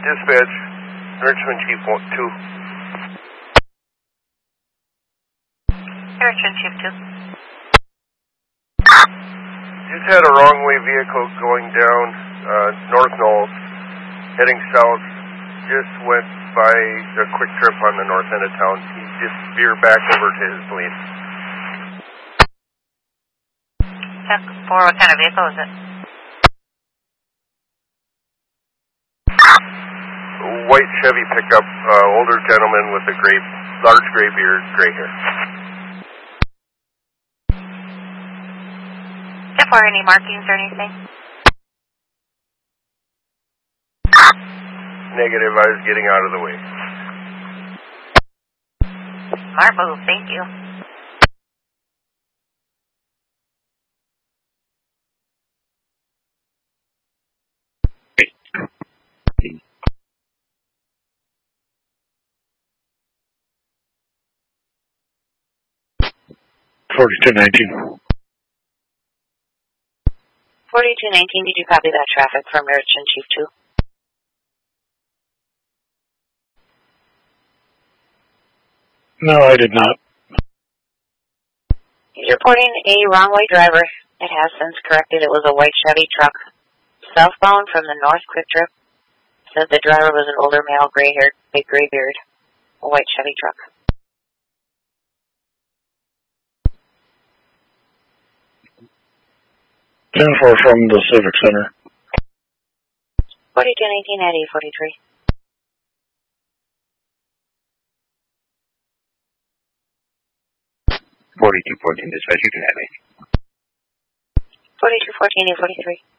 Dispatch, Richmond Chief 2. Richmond Chief 2. Just had a wrong-way vehicle going down North Knowles, heading south. Just went by a quick trip on the north end of town. He just veered back over to his lane. For what kind of vehicle is it? White Chevy pickup, older gentleman with a large gray beard, gray hair. For any markings or anything? Negative, I was getting out of the way. Smart move, thank you. $4219. 4219, did you copy that traffic from Richmond Chief 2? No, I did not. He's reporting a wrong-way driver. It has since corrected. It was a white Chevy truck. Southbound from the North Quick Trip. Said the driver was an older male, gray-haired, big gray beard. A white Chevy truck. 10-4 from the Civic Center. 4219 at E43. 4214 dispatch, you can have me. 4214 E43.